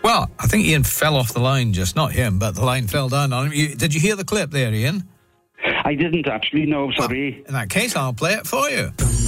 Well, I think Ian fell off the line, just not him, but the line fell down on him. Did you hear the clip there, Ian? I didn't actually, no, sorry. Well, in that case, I'll play it for you.